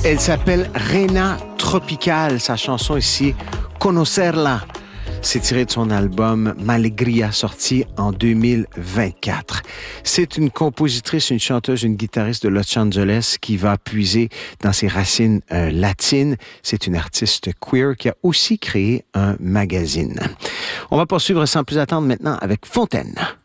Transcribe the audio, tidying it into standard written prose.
Elle s'appelle Reina Tropical. Sa chanson ici, Conocerla. C'est tiré de son album Malegria, sorti en 2024. C'est une compositrice, une chanteuse, une guitariste de Los Angeles qui va puiser dans ses racines latines. C'est une artiste queer qui a aussi créé un magazine. On va poursuivre sans plus attendre maintenant avec Fontaine.